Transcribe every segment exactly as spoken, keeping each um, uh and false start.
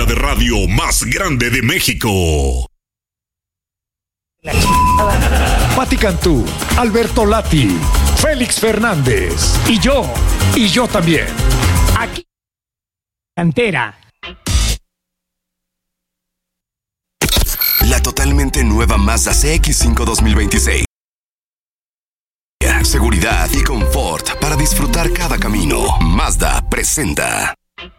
de radio más grande de México. Pati Cantú, Alberto Lati, Félix Fernández y yo, y yo también. Aquí, Cantera. La totalmente nueva Mazda C X cinco dos mil veintiséis. Seguridad y confort para disfrutar cada camino. Mazda presenta.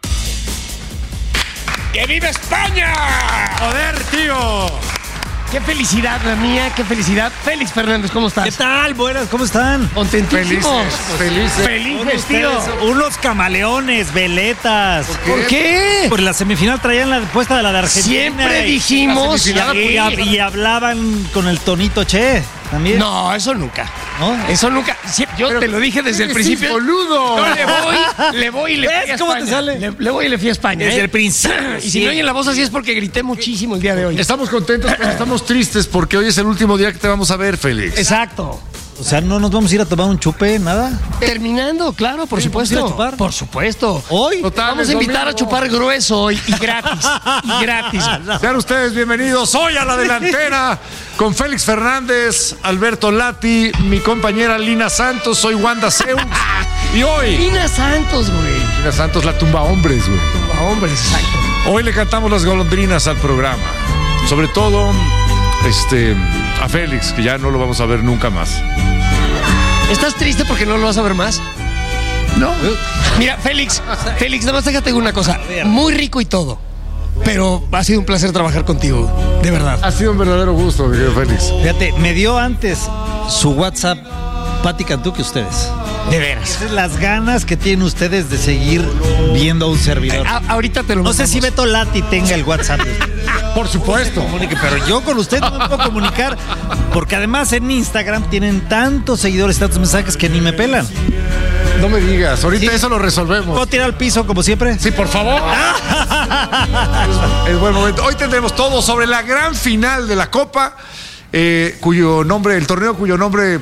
¡Que viva España! ¡Joder, tío! Qué felicidad la mía, qué felicidad. Félix Fernández, ¿cómo estás? ¿Qué tal? Buenas, ¿cómo están? Contentísimos. Felices, felices. Felices, tío. Unos camaleones, veletas. ¿Por qué? Por la semifinal traían la puesta de la de Argentina. Siempre y, dijimos. y, y, y hablaban con el tonito Che también. No, eso nunca. ¿No? Eso nunca. Sí, yo Pero te lo dije desde el principio. Sí, boludo. Yo le voy, le voy y le fui a ¿Cómo te España. sale? Le, le voy y le fui a España. Desde ¿eh? el principio. Y si no oyen la voz así es porque grité muchísimo el día de hoy. Estamos contentos, pero estamos tristes porque hoy es el último día que te vamos a ver, Félix. Exacto. O sea, ¿no nos vamos a ir a tomar un chupe? ¿Nada? Terminando, claro, por Sí, supuesto. ¿vamos a ir a chupar? Por supuesto. ¿Hoy? Total, Vamos es a invitar domingo. a chupar grueso hoy y gratis. Y gratis. Sean ustedes bienvenidos hoy a la delantera con Félix Fernández, Alberto Lati, mi compañera Lina Santos, soy Wanda Zeus. Y hoy, Lina Santos, güey. Lina Santos, la tumba hombres, güey. Hombre, exacto. Hoy le cantamos las golondrinas al programa. Sobre todo, este, a Félix, que ya no lo vamos a ver nunca más. ¿Estás triste porque no lo vas a ver más? No. Mira, Félix, Félix, nada más déjate una cosa. Muy rico y todo. Pero ha sido un placer trabajar contigo. De verdad. Ha sido un verdadero gusto, mi querido Félix. Fíjate, me dio antes su WhatsApp Pati Cantú que ustedes. De veras. Esas son las ganas que tienen ustedes de seguir viendo a un servidor. A- ahorita te lo No sé mandamos. si Beto Lati tenga el WhatsApp de ustedes. Por supuesto. Comunique, pero yo con usted no me puedo comunicar porque además en Instagram tienen tantos seguidores, tantos mensajes que ni me pelan. No me digas, ahorita Sí. eso lo resolvemos. ¿Puedo tirar al piso como siempre? Sí, por favor. Es buen momento. Hoy tendremos todo sobre la gran final de la Copa, eh, cuyo nombre, el torneo cuyo nombre